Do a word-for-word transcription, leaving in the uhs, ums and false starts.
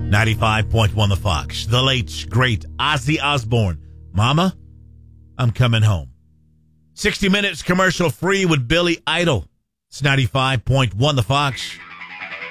ninety-five point one The Fox. The late, great Ozzy Osbourne. Mama, I'm coming home. sixty minutes commercial free with Billy Idol. It's ninety-five point one The Fox.